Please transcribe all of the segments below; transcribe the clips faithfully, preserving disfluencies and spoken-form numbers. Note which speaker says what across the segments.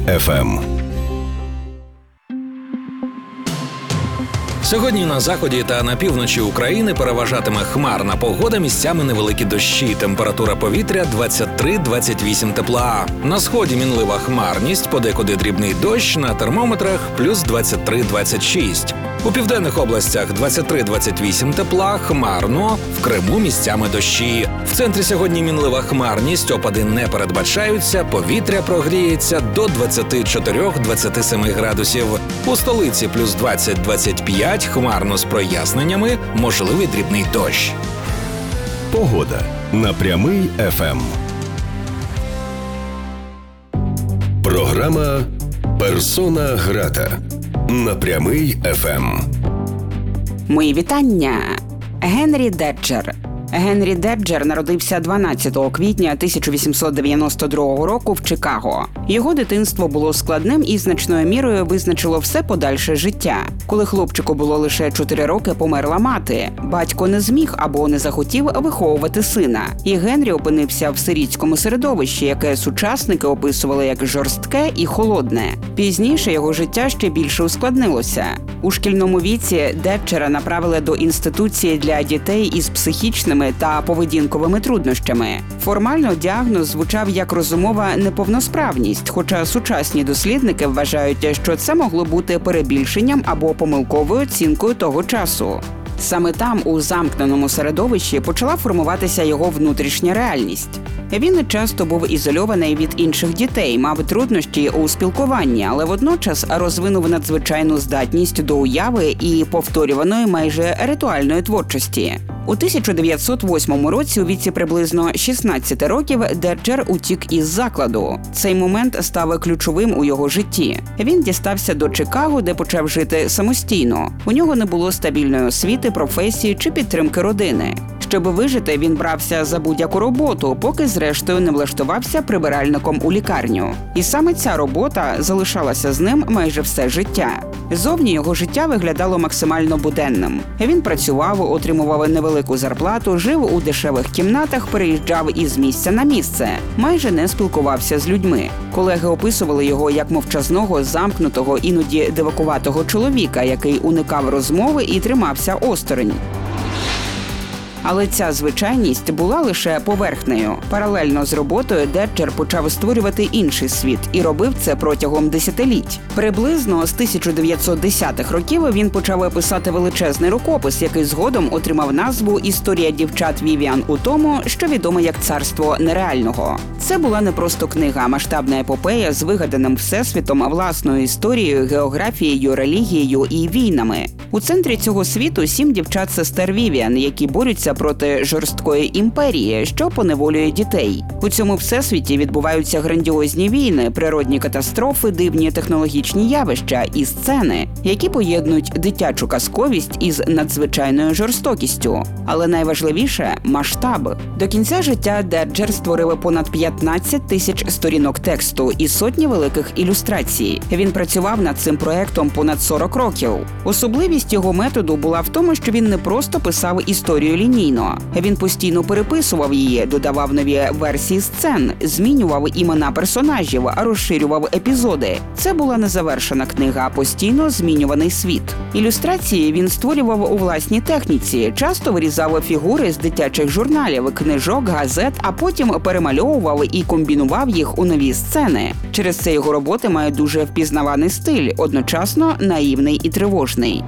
Speaker 1: еф ем.
Speaker 2: Сьогодні на заході та на півночі України переважатиме хмарна погода, місцями невеликі дощі. Температура повітря двадцять три - двадцять вісім тепла. На сході мінлива хмарність, подекуди дрібний дощ, на термометрах плюс двадцять три - двадцять шість. У південних областях двадцять три - двадцять вісім тепла, хмарно, в Криму місцями дощі. В центрі сьогодні мінлива хмарність, опади не передбачаються, повітря прогріється до двадцять чотири - двадцять сім градусів. У столиці плюс двадцять - двадцять п'ять, хмарно з проясненнями, можливий дрібний дощ.
Speaker 1: Погода на Прямий еф ем. Програма «Персона грата» на Прямий еф ем.
Speaker 3: Мої вітання. Генрі Деджер. Генрі Деджер народився дванадцятого квітня тисяча вісімсот дев'яносто другого року в Чикаго. Його дитинство було складним і значною мірою визначило все подальше життя. Коли хлопчику було лише чотири роки, померла мати. Батько не зміг або не захотів виховувати сина. І Генрі опинився в сирітському середовищі, яке сучасники описували як жорстке і холодне. Пізніше його життя ще більше ускладнилося. У шкільному віці Деджера направили до інституції для дітей із психічними та поведінковими труднощами. Формально діагноз звучав як розумова неповносправність, хоча сучасні дослідники вважають, що це могло бути перебільшенням або помилковою оцінкою того часу. Саме там, у замкненому середовищі, почала формуватися його внутрішня реальність. Він часто був ізольований від інших дітей, мав труднощі у спілкуванні, але водночас розвинув надзвичайну здатність до уяви і повторюваної майже ритуальної творчості. У тисяча дев'ятсот восьмому році, у віці приблизно шістнадцяти років, Деджер утік із закладу. Цей момент став ключовим у його житті. Він дістався до Чикаго, де почав жити самостійно. У нього не було стабільної освіти, професії чи підтримки родини. Щоб вижити, він брався за будь-яку роботу, поки зрештою не влаштувався прибиральником у лікарню. І саме ця робота залишалася з ним майже все життя. Зовні його життя виглядало максимально буденним. Він працював, отримував невелику зарплату, жив у дешевих кімнатах, переїжджав із місця на місце, майже не спілкувався з людьми. Колеги описували його як мовчазного, замкнутого, іноді дивакуватого чоловіка, який уникав розмови і тримався осторонь. Але ця звичайність була лише поверхнею. Паралельно з роботою Деджер почав створювати інший світ і робив це протягом десятиліть. Приблизно з тисяча дев'ятсот десятих років він почав писати величезний рукопис, який згодом отримав назву «Історія дівчат Вівіан у тому, що відоме як царство нереального». Це була не просто книга, а масштабна епопея з вигаданим всесвітом, власною історією, географією, релігією і війнами. У центрі цього світу сім дівчат-сестер Вівіан, які борються проти жорсткої імперії, що поневолює дітей. У цьому всесвіті відбуваються грандіозні війни, природні катастрофи, дивні технологічні явища і сцени, які поєднують дитячу казковість із надзвичайною жорстокістю. Але найважливіше – масштаб. До кінця життя Деджер створив понад п'ятнадцять тисяч сторінок тексту і сотні великих ілюстрацій. Він працював над цим проектом понад сорок років. Особливість його методу була в тому, що він не просто писав історію лінійно. Він постійно переписував її, додавав нові версії сцен, змінював імена персонажів, розширював епізоди. Це була незавершена книга, а постійно змінюваний світ. Ілюстрації він створював у власній техніці, часто вирізав фігури з дитячих журналів, книжок, газет, а потім перемальовував і комбінував їх у нові сцени. Через це його роботи мають дуже впізнаваний стиль, одночасно наївний і тривожний.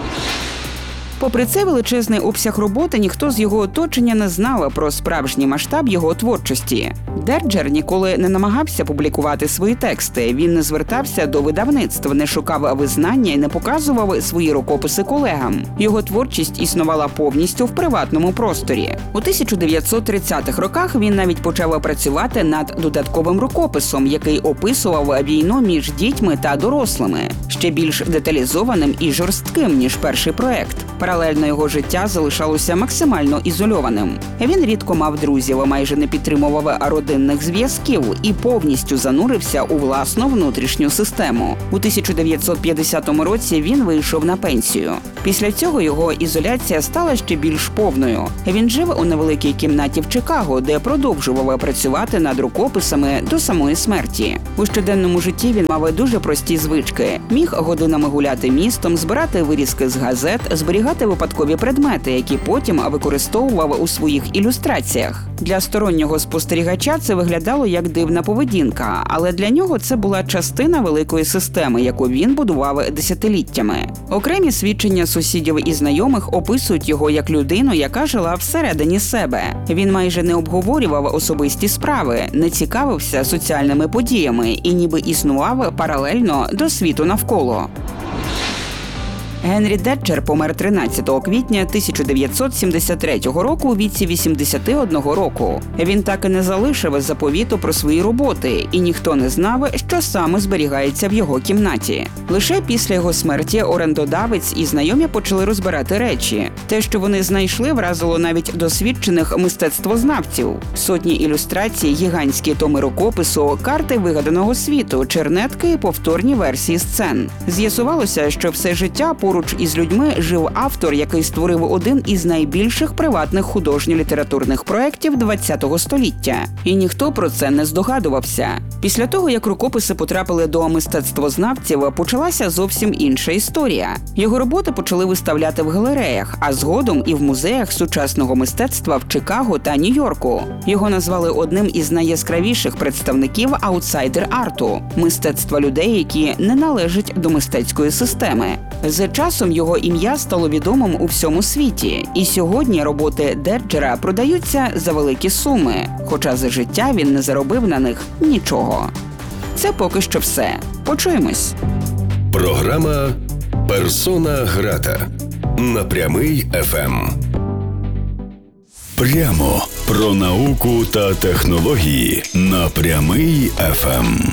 Speaker 3: Попри це величезний обсяг роботи, ніхто з його оточення не знав про справжній масштаб його творчості. Деджер ніколи не намагався публікувати свої тексти, він не звертався до видавництв, не шукав визнання і не показував свої рукописи колегам. Його творчість існувала повністю в приватному просторі. У тисяча дев'ятсот тридцятих роках він навіть почав працювати над додатковим рукописом, який описував війну між дітьми та дорослими, ще більш деталізованим і жорстким, ніж перший проект. Паралельно його життя залишалося максимально ізольованим. Він рідко мав друзів, майже не підтримував родинних зв'язків і повністю занурився у власну внутрішню систему. У тисяча дев'ятсот п'ятдесятому році він вийшов на пенсію. Після цього його ізоляція стала ще більш повною. Він жив у невеликій кімнаті в Чикаго, де продовжував працювати над рукописами до самої смерті. У щоденному житті він мав дуже прості звички. Міг годинами гуляти містом, збирати вирізки з газет, зберігати випадкові предмети, які потім використовував у своїх ілюстраціях. Для стороннього спостерігача це виглядало як дивна поведінка, але для нього це була частина великої системи, яку він будував десятиліттями. Окремі свідчення сусідів і знайомих описують його як людину, яка жила всередині себе. Він майже не обговорював особисті справи, не цікавився соціальними подіями і ніби існував паралельно до світу навколо. Генрі Деджер помер тринадцятого квітня тисяча дев'ятсот сімдесят третього року у віці вісімдесяти одного року. Він так і не залишив заповіту про свої роботи, і ніхто не знав, що саме зберігається в його кімнаті. Лише після його смерті орендодавець і знайомі почали розбирати речі. Те, що вони знайшли, вразило навіть досвідчених мистецтвознавців. Сотні ілюстрацій, гігантські томи рукопису, карти вигаданого світу, чернетки і повторні версії сцен. З'ясувалося, що все життя поруч із людьми жив автор, який створив один із найбільших приватних художньо-літературних проєктів ХХ століття. І ніхто про це не здогадувався. Після того, як рукописи потрапили до мистецтвознавців, почалася зовсім інша історія. Його роботи почали виставляти в галереях, а згодом і в музеях сучасного мистецтва в Чикаго та Нью-Йорку. Його назвали одним із найяскравіших представників аутсайдер-арту – мистецтва людей, які не належать до мистецької системи. З часом його ім'я стало відомим у всьому світі, і сьогодні роботи Деджера продаються за великі суми, хоча за життя він не заробив на них нічого. Це поки що все. Почуємось.
Speaker 1: Програма «Персона грата» на Прямий еф ем. Прямо про науку та технології на Прямий еф ем.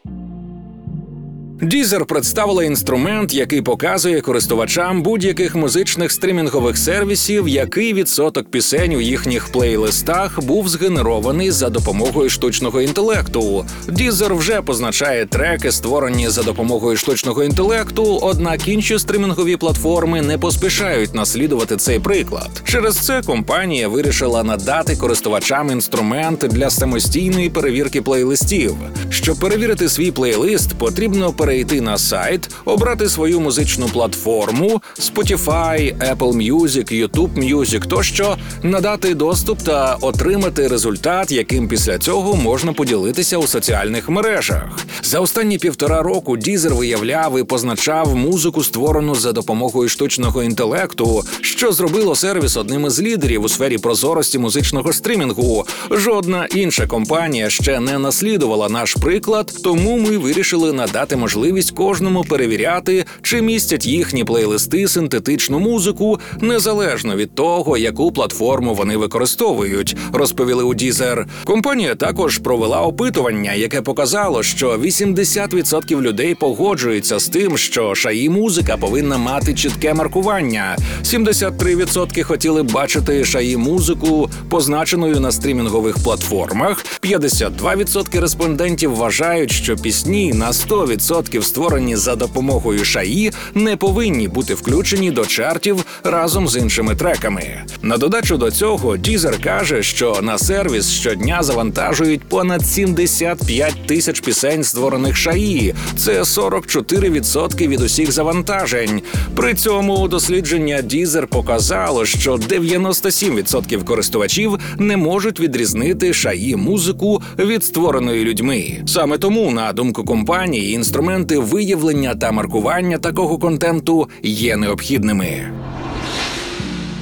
Speaker 2: Deezer представила інструмент, який показує користувачам будь-яких музичних стрімінгових сервісів, який відсоток пісень у їхніх плейлистах був згенерований за допомогою штучного інтелекту. Deezer вже позначає треки, створені за допомогою штучного інтелекту, однак інші стрімінгові платформи не поспішають наслідувати цей приклад. Через це компанія вирішила надати користувачам інструмент для самостійної перевірки плейлистів. Щоб перевірити свій плейлист, потрібно перейти на сайт, обрати свою музичну платформу Spotify, Apple Music, YouTube Music тощо, надати доступ та отримати результат, яким після цього можна поділитися у соціальних мережах. За останні півтора року Deezer виявляв і позначав музику, створену за допомогою штучного інтелекту, що зробило сервіс одним із лідерів у сфері прозорості музичного стрімінгу. Жодна інша компанія ще не наслідувала наш приклад, тому ми вирішили надати можливість кожному перевіряти, чи містять їхні плейлисти синтетичну музику, незалежно від того, яку платформу вони використовують, розповіли у Deezer. Компанія також провела опитування, яке показало, що вісімдесят відсотків людей погоджуються з тим, що шаї-музика повинна мати чітке маркування. сімдесят три відсотки хотіли б бачити шаї-музику позначеною на стрімінгових платформах, п'ятдесят два відсотки респондентів вважають, що пісні на сто відсотків створені за допомогою шаї, не повинні бути включені до чартів разом з іншими треками. На додачу до цього, Deezer каже, що на сервіс щодня завантажують понад сімдесят п'ять тисяч пісень, створених шаї. Це сорок чотири відсотки від усіх завантажень. При цьому дослідження Deezer показало, що дев'яносто сім відсотків користувачів не можуть відрізнити шаї-музику від створеної людьми. Саме тому, на думку компанії, інструменти виявлення та маркування такого контенту є необхідними.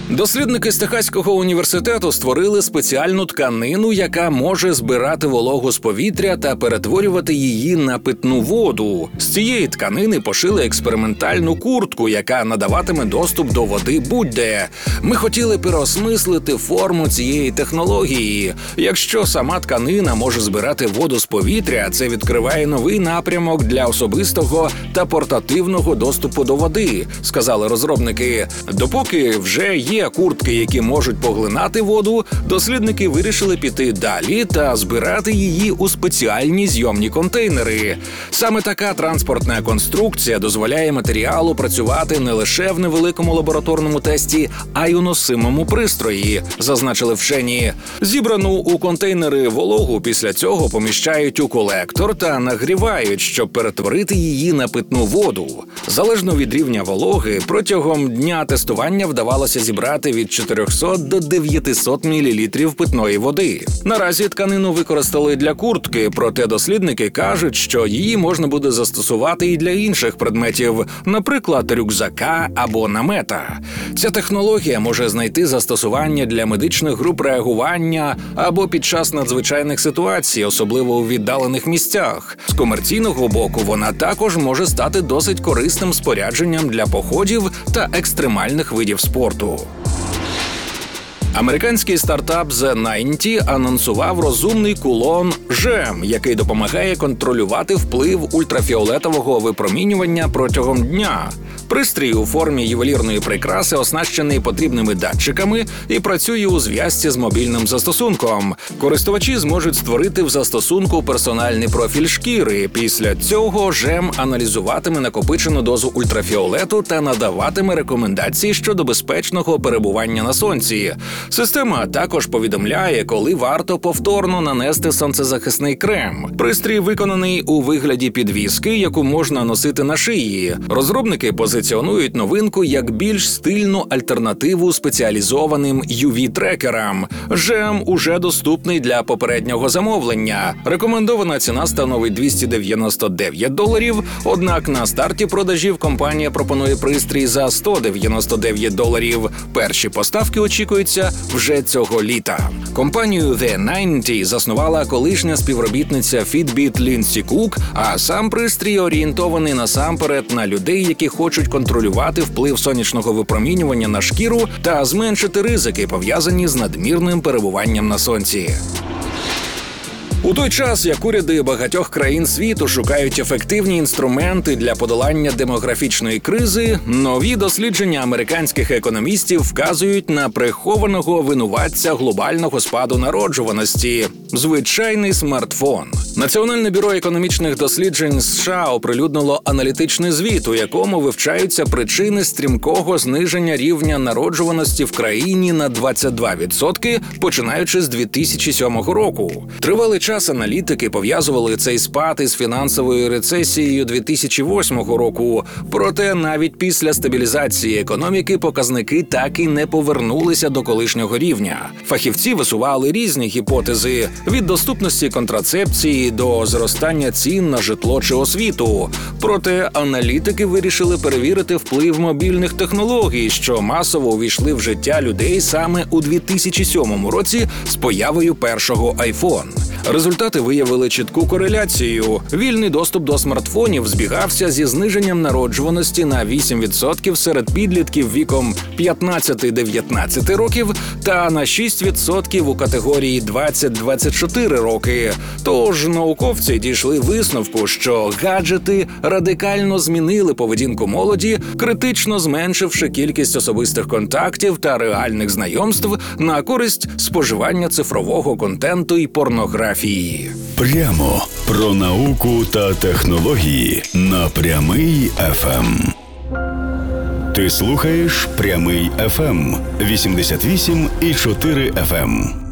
Speaker 2: Дослідники з Техаського університету створили спеціальну тканину, яка може збирати вологу з повітря та перетворювати її на питну воду. З цієї тканини пошили експериментальну куртку, яка надаватиме доступ до води будь-де. Ми хотіли переосмислити форму цієї технології. Якщо сама тканина може збирати воду з повітря, це відкриває новий напрямок для особистого та портативного доступу до води, сказали розробники. Допоки вже є Є куртки, які можуть поглинати воду, дослідники вирішили піти далі та збирати її у спеціальні зйомні контейнери. Саме така транспортна конструкція дозволяє матеріалу працювати не лише в невеликому лабораторному тесті, а й у носимому пристрої, зазначили вчені. Зібрану у контейнери вологу після цього поміщають у колектор та нагрівають, щоб перетворити її на питну воду. Залежно від рівня вологи, протягом дня тестування вдавалося зібрати від чотирьохсот до дев'ятисот мілілітрів питної води. Наразі тканину використали для куртки, проте дослідники кажуть, що її можна буде застосувати і для інших предметів, наприклад, рюкзака або намета. Ця технологія може знайти застосування для медичних груп реагування або під час надзвичайних ситуацій, особливо у віддалених місцях. З комерційного боку вона також може стати досить корисним спорядженням для походів та екстремальних видів спорту. Американський стартап The дев'яносто анонсував розумний кулон жем, який допомагає контролювати вплив ультрафіолетового випромінювання протягом дня. Пристрій у формі ювелірної прикраси оснащений потрібними датчиками і працює у зв'язці з мобільним застосунком. Користувачі зможуть створити в застосунку персональний профіль шкіри. Після цього жем аналізуватиме накопичену дозу ультрафіолету та надаватиме рекомендації щодо безпечного перебування на сонці. Система також повідомляє, коли варто повторно нанести сонцезахисний крем. Пристрій виконаний у вигляді підвіски, яку можна носити на шиї. Розробники позиціонують новинку як більш стильну альтернативу спеціалізованим ю ві-трекерам. Жем уже доступний для попереднього замовлення. Рекомендована ціна становить двісті дев'яносто дев'ять доларів, однак на старті продажів компанія пропонує пристрій за сто дев'яносто дев'ять доларів. Перші поставки очікуються вже цього літа. Компанію The дев'яносто заснувала колишня співробітниця Fitbit Лінсі Кук, а сам пристрій орієнтований насамперед на людей, які хочуть контролювати вплив сонячного випромінювання на шкіру та зменшити ризики, пов'язані з надмірним перебуванням на сонці. У той час, як уряди багатьох країн світу шукають ефективні інструменти для подолання демографічної кризи, нові дослідження американських економістів вказують на прихованого винуватця глобального спаду народжуваності – звичайний смартфон. Національне бюро економічних досліджень США оприлюднило аналітичний звіт, у якому вивчаються причини стрімкого зниження рівня народжуваності в країні на двадцять два відсотки, починаючи з дві тисячі сьомого року. Тривалий час аналітики пов'язували цей спад із фінансовою рецесією дві тисячі восьмого року, проте навіть після стабілізації економіки показники так і не повернулися до колишнього рівня. Фахівці висували різні гіпотези – від доступності контрацепції до зростання цін на житло чи освіту. Проте аналітики вирішили перевірити вплив мобільних технологій, що масово увійшли в життя людей саме у дві тисячі сьомому році з появою першого айфон. Результати виявили чітку кореляцію. Вільний доступ до смартфонів збігався зі зниженням народжуваності на вісім відсотків серед підлітків віком п'ятнадцять-дев'ятнадцять років та на шість відсотків у категорії двадцять - двадцять чотири роки. Тож науковці дійшли висновку, що гаджети радикально змінили поведінку молоді, критично зменшивши кількість особистих контактів та реальних знайомств на користь споживання цифрового контенту і порнографії.
Speaker 1: Прямо про науку та технології на Прямий еф ем. Ти слухаєш Прямий еф ем вісімдесят вісім і чотири еф ем.